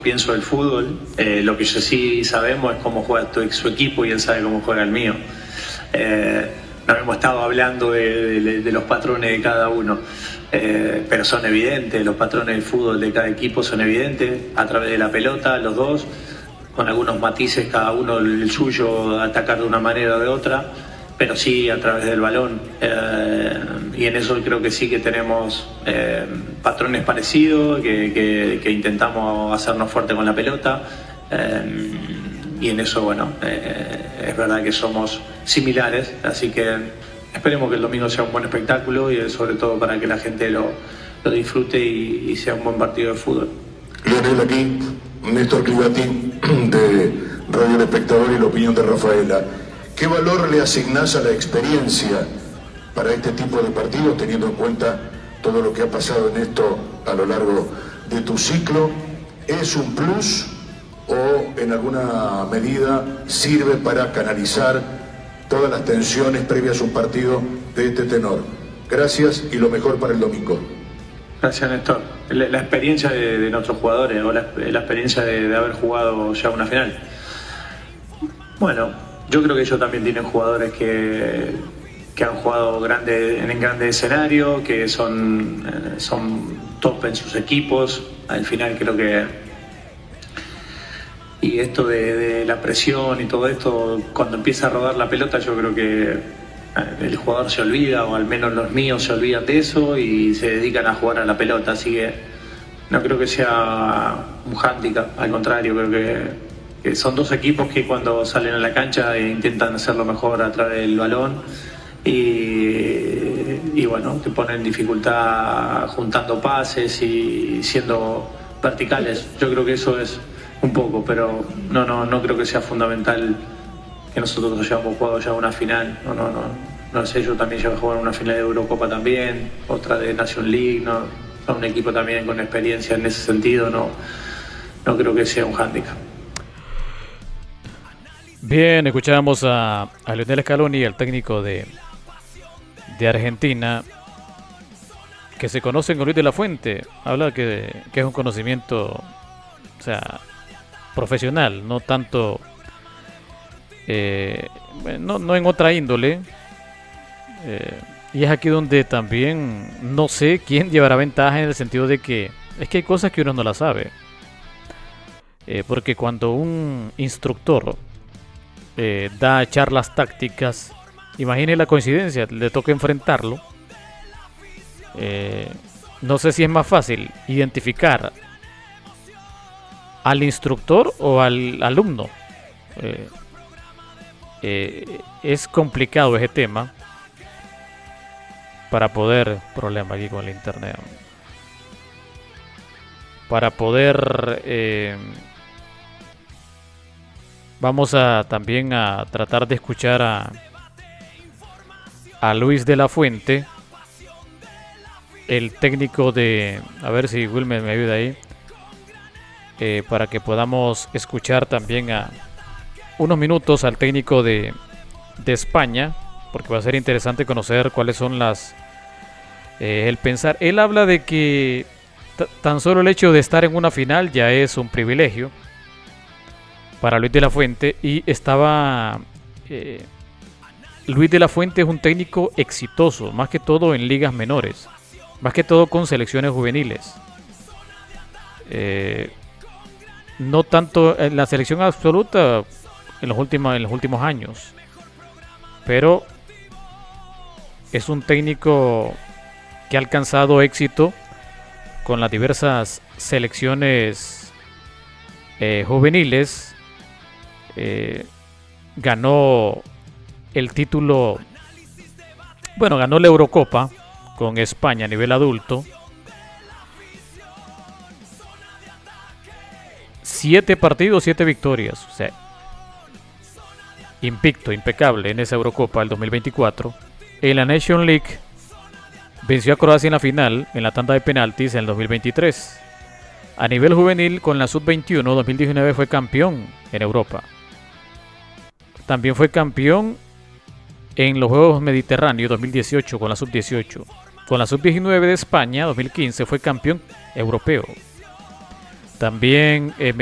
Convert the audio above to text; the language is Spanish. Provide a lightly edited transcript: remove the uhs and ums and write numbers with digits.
pienso del fútbol. Lo que yo sí sabemos es cómo juega su equipo y él sabe cómo juega el mío. No hemos estado hablando de los patrones de cada uno, pero son evidentes, los patrones del fútbol de cada equipo son evidentes a través de la pelota, los dos, con algunos matices, cada uno el suyo, atacar de una manera o de otra, pero sí a través del balón. Y en eso creo que sí que tenemos patrones parecidos, que intentamos hacernos fuerte con la pelota. Y en eso, bueno, es verdad que somos similares, así que esperemos que el domingo sea un buen espectáculo y sobre todo para que la gente lo disfrute y sea un buen partido de fútbol. Lionel, aquí Néstor Clivati de Radio El Espectador y la opinión de Rafaela. ¿Qué valor le asignás a la experiencia para este tipo de partidos, teniendo en cuenta todo lo que ha pasado en esto a lo largo de tu ciclo? ¿Es un plus o en alguna medida sirve para canalizar todas las tensiones previas a un partido de este tenor? Gracias y lo mejor para el domingo. Gracias, Néstor. La experiencia de nuestros jugadores o la experiencia de haber jugado ya una final. Bueno, yo creo que ellos también tienen jugadores que han jugado en grandes escenarios, que son top en sus equipos. Al final creo que... Y esto de la presión y todo esto, cuando empieza a rodar la pelota, yo creo que el jugador se olvida, o al menos los míos se olvidan de eso y se dedican a jugar a la pelota. Así que no creo que sea un hándicap, al contrario, creo que son dos equipos que cuando salen a la cancha intentan hacerlo mejor a través del balón y bueno, que ponen dificultad juntando pases y siendo verticales. Yo creo que eso es un poco, pero no creo que sea fundamental que nosotros hayamos jugado ya una final. No sé, yo también llevo a jugar una final de Eurocopa también, otra de Nation League, son un equipo también con experiencia en ese sentido, no creo que sea un hándicap. Bien, escuchábamos a Lionel Scaloni, el técnico de Argentina, que se conoce con Luis de la Fuente. Habla que es un conocimiento, o sea, profesional, no tanto no en otra índole, y es aquí donde también no sé quién llevará ventaja, en el sentido de que es que hay cosas que uno no las sabe, porque cuando un instructor da charlas tácticas, imagine la coincidencia, le toca enfrentarlo, no sé si es más fácil identificar al instructor o al alumno. Es complicado ese tema para poder... Problema aquí con el internet. Para poder... vamos también a tratar de escuchar a Luis de la Fuente, el técnico de... A ver si Wilmer me ayuda ahí. Para que podamos escuchar también unos minutos al técnico de España, porque va a ser interesante conocer cuáles son el pensar. Él habla de que tan solo el hecho de estar en una final ya es un privilegio para Luis de la Fuente, y Luis de la Fuente es un técnico exitoso, más que todo en ligas menores, más que todo con selecciones juveniles. No tanto en la selección absoluta en los últimos años, pero es un técnico que ha alcanzado éxito con las diversas selecciones juveniles. Ganó el título, ganó la Eurocopa con España a nivel adulto. 7 partidos, 7 victorias, o sea, invicto, impecable en esa Eurocopa del 2024. En la Nation League venció a Croacia en la final, en la tanda de penaltis, en el 2023. A nivel juvenil, con la Sub-21, 2019 fue campeón en Europa. También fue campeón en los Juegos Mediterráneos 2018 con la Sub-18. Con la Sub-19 de España, 2015, fue campeón europeo. También